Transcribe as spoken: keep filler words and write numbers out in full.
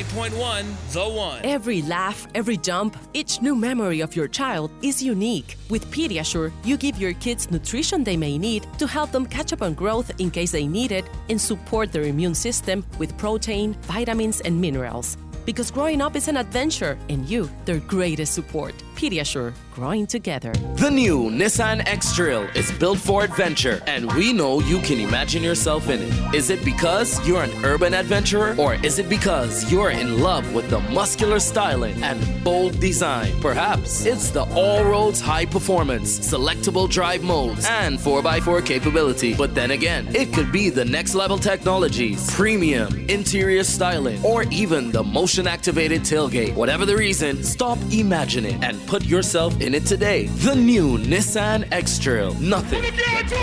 ninety-eight point one, The One. Every laugh, every jump, each new memory of your child is unique. With Pediasure, you give your kids nutrition they may need to help them catch up on growth in case they need it and support their immune system with protein, vitamins, and minerals. Because growing up is an adventure, and you, their greatest support. Pediasure, growing together. The new Nissan X-Trail is built for adventure, and we know you can imagine yourself in it. Is it because you're an urban adventurer, or is it because you're in love with the muscular styling and bold design? Perhaps it's the all-roads high performance, selectable drive modes, and four by four capability. But then again, it could be the next level technologies, premium interior styling, or even the motion activated tailgate. Whatever the reason, stop imagining and put yourself in it today. The new Nissan X-Trail. Nothing